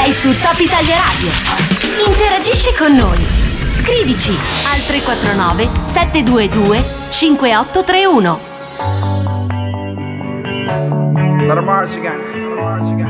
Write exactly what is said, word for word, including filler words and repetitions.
Sei su Top Italia Radio. Interagisci con noi. Scrivici al tre quattro nove sette due due cinque otto tre uno. Let 'em march again.